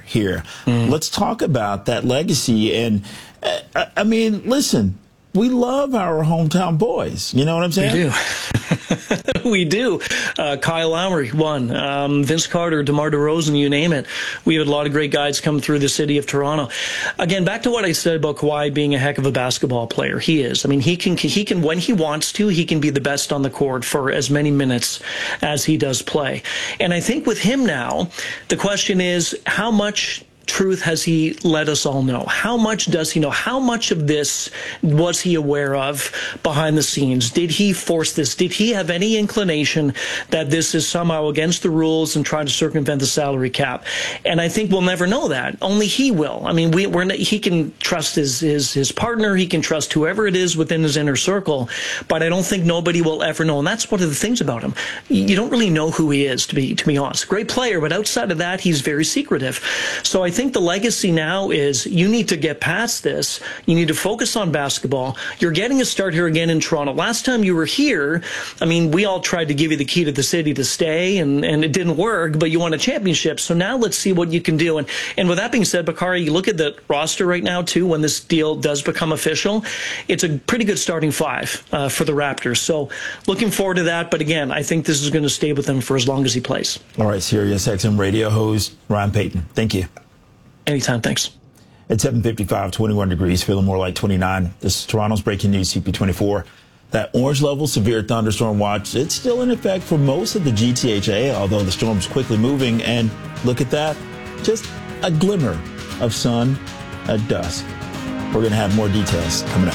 here. Let's talk about that legacy. And, I mean, listen, we love our hometown boys. You know what I'm saying? We do. We do. Kyle Lowry won. Vince Carter, DeMar DeRozan, you name it. We had a lot of great guys come through the city of Toronto. Again, back to what I said about Kawhi being a heck of a basketball player. He is. I mean, he can when he wants to, he can be the best on the court for as many minutes as he does play. And I think with him now, the question is, how much truth has he let us all know? How much does he know? How much of this was he aware of behind the scenes? Did he force this? Did he have any inclination that this is somehow against the rules and trying to circumvent the salary cap? And I think we'll never know that. Only he will. I mean, he can trust his partner. He can trust whoever it is within his inner circle. But I don't think nobody will ever know. And that's one of the things about him. You don't really know who he is, to be honest. Great player, but outside of that, he's very secretive. So I think the legacy now is you need to get past this. You need to focus on basketball. You're getting a start here again in Toronto. Last time you were here, I mean, we all tried to give you the key to the city to stay, and it didn't work, but you won a championship. So now let's see what you can do. And with that being said, Bakari, you look at the roster right now, too, when this deal does become official, it's a pretty good starting five for the Raptors. So looking forward to that. But again, I think this is going to stay with him for as long as he plays. All right, Sirius XM radio host Ryan Payton. Thank you. Anytime, thanks. At 7:55, 21 degrees, feeling more like 29. This is Toronto's breaking news, CP24. That orange level severe thunderstorm watch, it's still in effect for most of the GTHA, although the storm's quickly moving. And look at that, just a glimmer of sun at dusk. We're going to have more details coming up.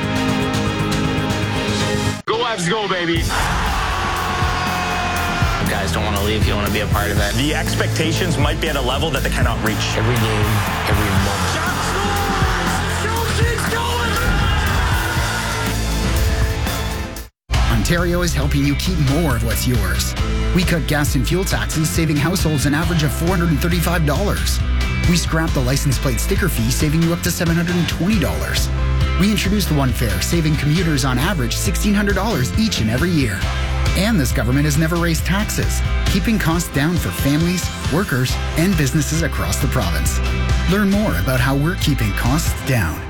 Go Avs, go, baby. Guys don't want to leave. You want to be a part of it. The expectations might be at a level that they cannot reach. Every game, every moment. Ontario is helping you keep more of what's yours. We cut gas and fuel taxes, saving households an average of $435. We scrapped the license plate sticker fee, saving you up to $720. We introduced the One Fare, saving commuters on average $1,600 each and every year. And this government has never raised taxes, keeping costs down for families, workers, and businesses across the province. Learn more about how we're keeping costs down.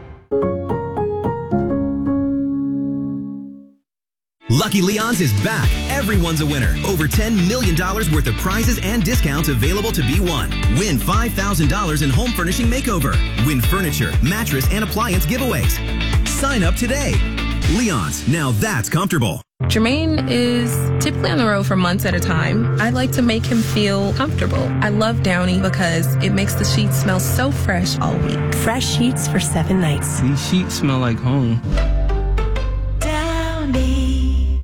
Lucky Leon's is back. Everyone's a winner. Over $10 million worth of prizes and discounts available to be won. Win $5,000 in home furnishing makeover. Win furniture, mattress, and appliance giveaways. Sign up today. Leon's, now that's comfortable. Jermaine is typically on the road for months at a time. I like to make him feel comfortable. I love Downy because it makes the sheets smell so fresh all week. Fresh sheets for 7 nights. These sheets smell like home. Downy.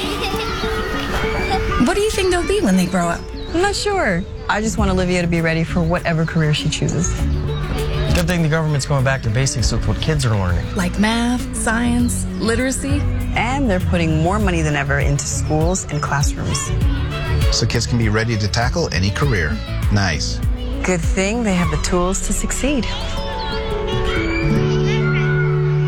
What do you think they'll be when they grow up? I'm not sure. I just want Olivia to be ready for whatever career she chooses. Good thing the government's going back to basics with what kids are learning. Like math, science, literacy. And they're putting more money than ever into schools and classrooms. So kids can be ready to tackle any career. Nice. Good thing they have the tools to succeed.